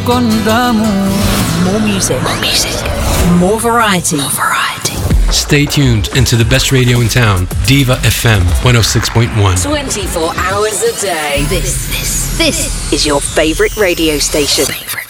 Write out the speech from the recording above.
More music. More music. More variety. More variety. Stay tuned into the best radio in town, Diva FM 106.1. 24 hours a day. This is your favorite radio station.